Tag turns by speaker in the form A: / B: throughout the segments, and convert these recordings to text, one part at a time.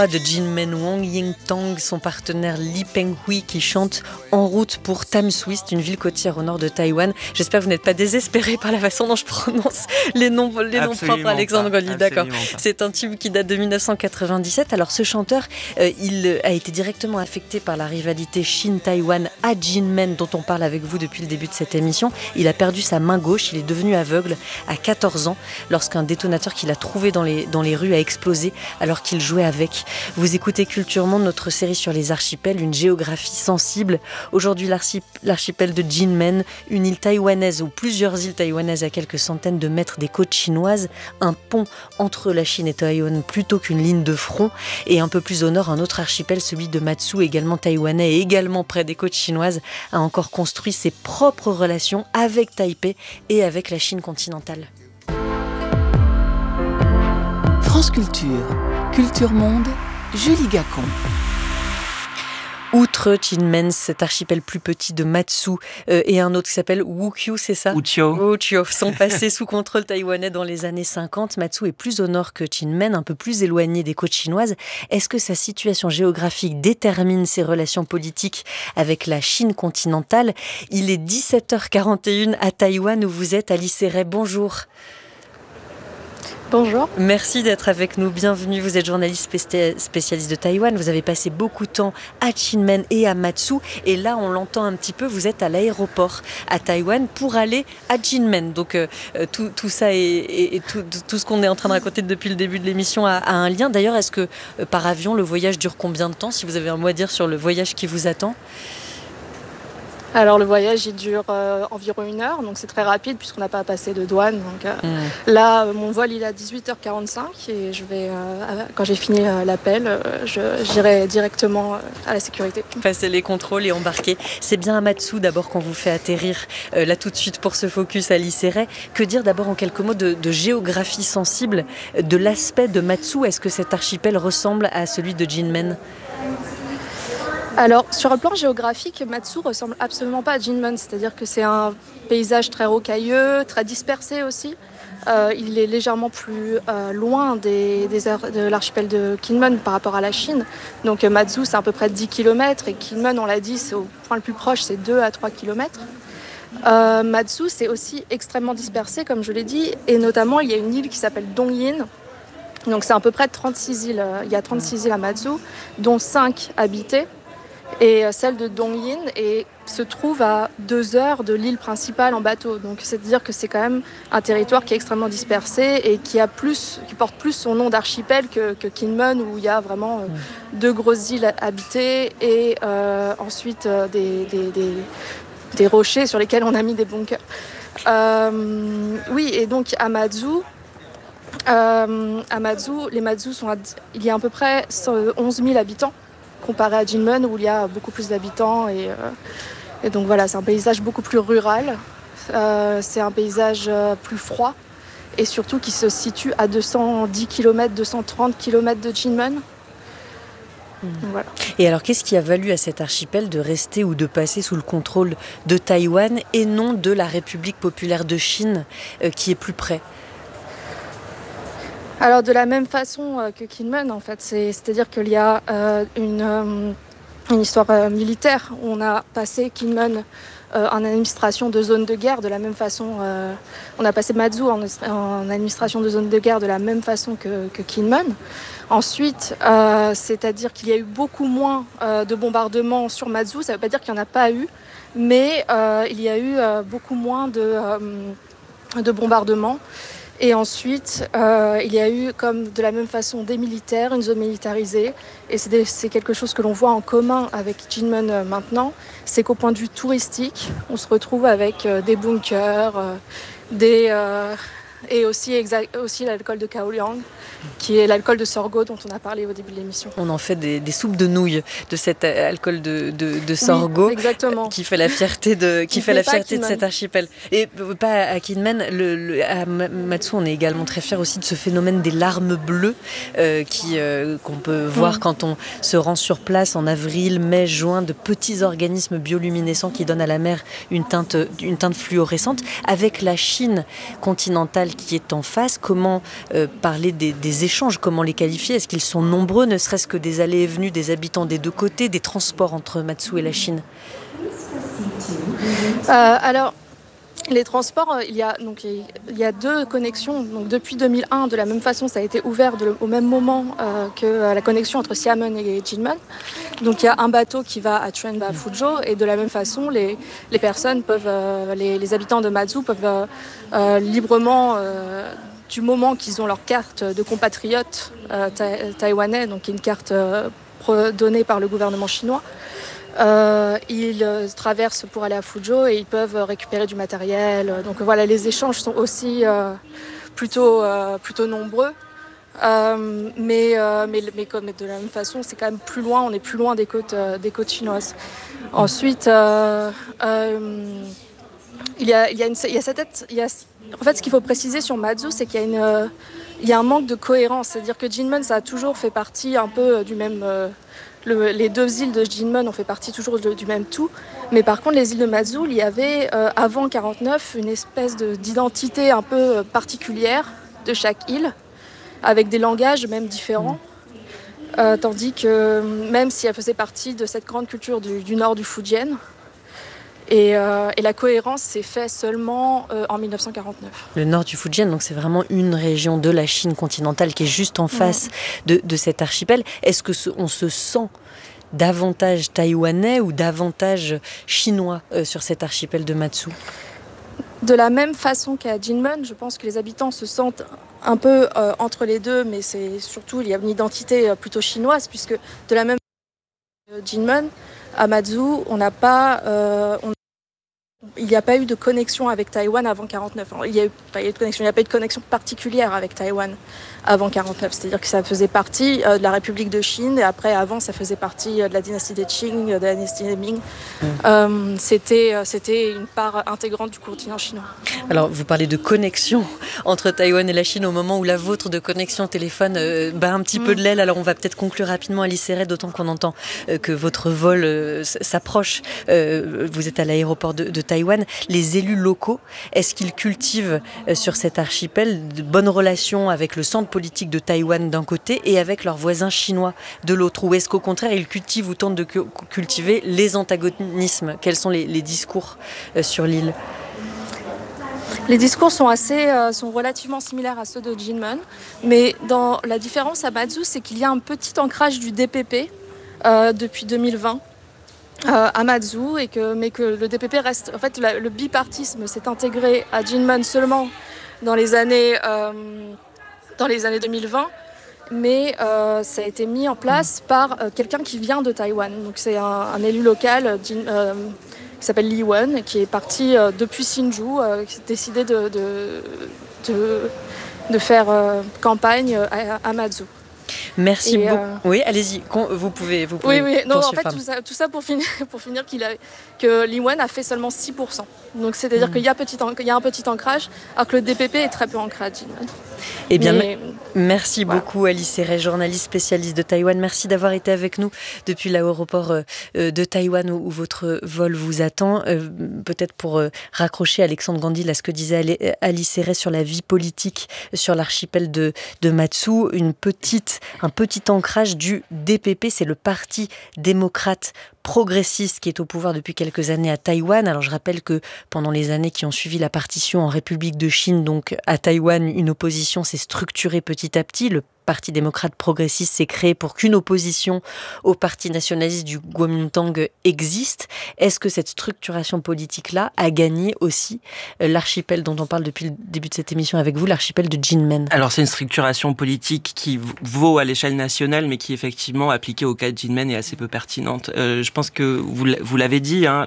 A: De Jinmen, Wang Yingtang, son partenaire Li Penghui qui chante En route pour Tamsui, une ville côtière au nord de Taïwan. J'espère que vous n'êtes pas désespérés par la façon dont je prononce les noms propres à Alexandre Goli. D'accord. C'est un tube qui date de 1997. Alors ce chanteur, il a été directement affecté par la rivalité Chine-Taïwan à Jinmen dont on parle avec vous depuis le début de cette émission. Il a perdu sa main gauche, il est devenu aveugle à 14 ans lorsqu'un détonateur qu'il a trouvé dans les rues a explosé alors qu'il jouait avec. Vous écoutez Culture Monde, notre série sur les archipels, une géographie sensible. Aujourd'hui, l'archipel de Jinmen, une île taïwanaise ou plusieurs îles taïwanaises à quelques centaines de mètres des côtes chinoises, un pont entre la Chine et Taïwan plutôt qu'une ligne de front. Et un peu plus au nord, un autre archipel, celui de Matsu, également taïwanais et également près des côtes chinoises, a encore construit ses propres relations avec Taipei et avec la Chine continentale.
B: France Culture, Culture Monde, Julie Gacon.
A: Outre Jinmen, cet archipel plus petit de Matsu et un autre qui s'appelle Wukyu, c'est ça ? Wukyu sont passés sous contrôle taïwanais dans les années 50. Matsu est plus au nord que Jinmen, un peu plus éloigné des côtes chinoises. Est-ce que sa situation géographique détermine ses relations politiques avec la Chine continentale ? Il est 17h41 à Taïwan où vous êtes, Alice Serret. Bonjour.
C: Bonjour.
A: Merci d'être avec nous, bienvenue. Vous êtes journaliste spécialiste de Taïwan. Vous avez passé beaucoup de temps à Jinmen et à Matsu. Et là, on l'entend un petit peu, vous êtes à l'aéroport à Taïwan pour aller à Jinmen. Donc tout ça et tout ce qu'on est en train de raconter depuis le début de l'émission a un lien. D'ailleurs, est-ce que par avion, le voyage dure combien de temps ? Si vous avez un mot à dire sur le voyage qui vous attend ?
C: Alors le voyage il dure environ 1 heure, donc c'est très rapide puisqu'on n'a pas à passer de douane. Donc, là, mon vol il est à 18h45 et je vais, quand j'ai fini l'appel, j'irai directement à la sécurité.
A: Passer les contrôles et embarquer. C'est bien à Matsu d'abord qu'on vous fait atterrir là tout de suite pour ce focus à Lisséret. Que dire d'abord en quelques mots de géographie sensible, de l'aspect de Matsu ? Est-ce que cet archipel ressemble à celui de Jinmen ?
C: Alors, sur le plan géographique, Matsu ressemble absolument pas à Jinmen, c'est-à-dire que c'est un paysage très rocailleux, très dispersé aussi. Il est légèrement plus loin de l'archipel de Kinmen par rapport à la Chine. Donc Matsu, c'est à peu près 10 km et Kinmen, on l'a dit, c'est au point le plus proche, c'est 2 à 3 km. Matsu, c'est aussi extrêmement dispersé, comme je l'ai dit, et notamment, il y a une île qui s'appelle Dongyin. Donc c'est à peu près 36 îles. Il y a 36 îles à Matsu, dont 5 habitées. Et celle de Dongyin se trouve à 2 heures de l'île principale en bateau. Donc c'est-à-dire que c'est quand même un territoire qui est extrêmement dispersé et qui porte plus son nom d'archipel que Kinmen, où il y a vraiment 2 grosses îles habitées et ensuite des rochers sur lesquels on a mis des bunkers. Oui, et donc à Matsu, il y a à peu près 11 000 habitants. Comparé à Jinmen où il y a beaucoup plus d'habitants et donc voilà, c'est un paysage beaucoup plus rural, c'est un paysage plus froid et surtout qui se situe à 210 km, 230 km de Jinmen. Voilà.
A: Et alors qu'est-ce qui a valu à cet archipel de rester ou de passer sous le contrôle de Taïwan et non de la République populaire de Chine qui est plus près ?
C: Alors de la même façon que Kinmen en fait, c'est-à-dire qu'il y a une histoire militaire. On a passé Kinmen en administration de zone de guerre de la même façon. On a passé Matsu en administration de zone de guerre de la même façon que Kinmen. Ensuite, c'est-à-dire qu'il y a eu beaucoup moins de bombardements sur Matsu. Ça ne veut pas dire qu'il n'y en a pas eu, mais il y a eu beaucoup moins de bombardements. Et ensuite, il y a eu, comme de la même façon, des militaires, une zone militarisée. Et c'est quelque chose que l'on voit en commun avec Jinmen maintenant. C'est qu'au point de vue touristique, on se retrouve avec des bunkers, et aussi l'alcool de Kaoliang, qui est l'alcool de sorgho dont on a parlé au début de l'émission.
A: On en fait des soupes de nouilles de cet alcool de sorgho,
C: oui, exactement.
A: Qui fait la fierté de cet archipel. Et pas à Kinmen, à Matsu, on est également très fiers aussi de ce phénomène des larmes bleues qu'on peut voir quand on se rend sur place en avril, mai, juin, de petits organismes bioluminescents qui donnent à la mer une teinte fluorescente. Avec la Chine continentale continentale qui est en face. Comment parler des échanges, comment les qualifier? Est-ce qu'ils sont nombreux, ne serait-ce que des allées et venues des habitants des deux côtés, des transports entre Matsu et la Chine?
C: Alors, les transports, il y a deux connexions. Donc, depuis 2001, de la même façon, ça a été ouvert au même moment que la connexion entre Xiamen et Jinmen. Donc, il y a un bateau qui va à Chuanba Fuzhou, et de la même façon, les personnes peuvent, les habitants de Matsu peuvent librement, du moment qu'ils ont leur carte de compatriotes taïwanais, donc une carte donnée par le gouvernement chinois. Ils traversent pour aller à Fuzhou et ils peuvent récupérer du matériel. Donc voilà, les échanges sont aussi plutôt nombreux. Mais de la même façon, c'est quand même plus loin. On est plus loin des côtes chinoises. Ensuite, en fait, ce qu'il faut préciser sur Matsu, c'est qu'il y a un manque de cohérence. C'est-à-dire que Jinmen, ça a toujours fait partie un peu du même. Les deux îles de Jinmen ont fait partie toujours du même tout. Mais par contre, les îles de Matsu, il y avait avant 1949 une espèce d'identité un peu particulière de chaque île, avec des langages même différents. Tandis que même si elle faisait partie de cette grande culture du nord du Fujian, et la cohérence s'est faite seulement en 1949.
A: Le nord du Fujian, donc c'est vraiment une région de la Chine continentale qui est juste en face de cet archipel. Est-ce que on se sent davantage taïwanais ou davantage chinois sur cet archipel de Matsu?
C: De la même façon qu'à Jinmen, je pense que les habitants se sentent un peu entre les deux, mais c'est surtout, il y a une identité plutôt chinoise, puisque de la même façon que Jinmen, à Matsu, il n'y a pas eu de connexion avec Taïwan avant 1949. Il n'y a pas eu de connexion particulière avec Taïwan avant 1949. C'est-à-dire que ça faisait partie de la République de Chine, et après, avant, ça faisait partie de la dynastie des Qing, de la dynastie des Ming. C'était une part intégrante du continent chinois.
A: Alors, vous parlez de connexion entre Taïwan et la Chine au moment où la vôtre de connexion téléphone bat un petit peu de l'aile. Alors, on va peut-être conclure rapidement, Alice Serret, d'autant qu'on entend que votre vol s'approche. Vous êtes à l'aéroport de Taïwan. Les élus locaux, est-ce qu'ils cultivent sur cet archipel de bonnes relations avec le centre politique de Taïwan d'un côté et avec leurs voisins chinois de l'autre? Ou est-ce qu'au contraire, ils cultivent ou tentent de cultiver les antagonismes? Quels sont les discours sur l'île?
C: Les discours sont relativement similaires à ceux de Jinmen, mais la différence à Matsu, c'est qu'il y a un petit ancrage du DPP depuis 2020 à Matsu, mais que le DPP reste. En fait, le bipartisme s'est intégré à Jinmen seulement dans les années 2020, mais ça a été mis en place par quelqu'un qui vient de Taïwan. Donc c'est un élu local qui s'appelle Li Wen, qui est parti depuis Hsinchu, qui a décidé de faire campagne à Matsu.
A: Merci beaucoup. Oui, allez-y, vous pouvez
C: oui. Non, en
A: poursuivre.
C: fait, tout ça pour finir que Li Wen a fait seulement 6%. Donc c'est-à-dire qu'il y a un petit ancrage, alors que le DPP est très peu ancré à Jinmen.
A: Eh bien, merci beaucoup Alice Serret, journaliste spécialiste de Taïwan. Merci d'avoir été avec nous depuis l'aéroport de Taïwan où votre vol vous attend. Peut-être pour raccrocher Alexandre Gandil à ce que disait Alice Serret sur la vie politique sur l'archipel de Matsu, un petit ancrage du DPP, c'est le Parti démocrate progressiste qui est au pouvoir depuis quelques années à Taïwan. Alors je rappelle que pendant les années qui ont suivi la partition en République de Chine, donc à Taïwan, une opposition s'est structurée petit à petit. Le Parti démocrate progressiste s'est créé pour qu'une opposition au parti nationaliste du Kuomintang existe. Est-ce que cette structuration politique-là a gagné aussi l'archipel dont on parle depuis le début de cette émission avec vous, l'archipel de Jinmen?
D: Alors c'est une structuration politique qui vaut à l'échelle nationale, mais qui effectivement appliquée au cas de Jinmen est assez peu pertinente. Je pense que vous l'avez dit, hein,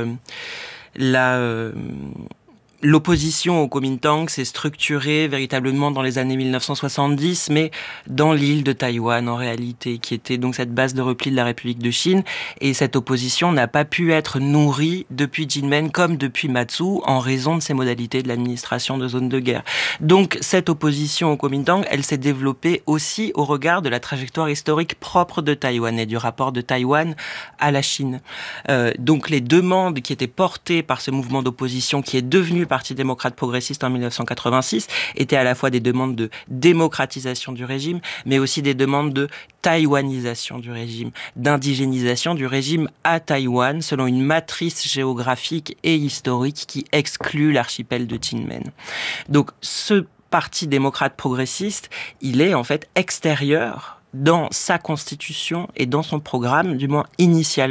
D: l'opposition au Kuomintang s'est structurée véritablement dans les années 1970, mais dans l'île de Taïwan en réalité, qui était donc cette base de repli de la République de Chine. Et cette opposition n'a pas pu être nourrie depuis Jinmen comme depuis Matsu en raison de ses modalités de l'administration de zone de guerre. Donc cette opposition au Kuomintang, elle s'est développée aussi au regard de la trajectoire historique propre de Taïwan et du rapport de Taïwan à la Chine. Donc les demandes qui étaient portées par ce mouvement d'opposition qui est devenu Parti démocrate progressiste en 1986 étaient à la fois des demandes de démocratisation du régime, mais aussi des demandes de taïwanisation du régime, d'indigénisation du régime à Taïwan, selon une matrice géographique et historique qui exclut l'archipel de Kinmen. Donc ce Parti démocrate progressiste, il est en fait extérieur dans sa constitution et dans son programme, du moins initialement,